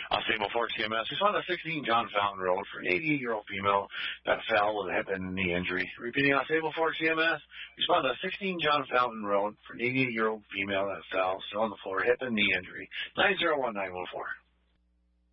Sable Fork CMS. Respond to 16 John Fountain Road for an 88-year-old female that fell with a hip and knee injury. Repeating on Sable Fork CMS. Respond to 16 John Fountain Road for an 88-year-old female that fell, still on the floor, hip and knee injury. 901-914.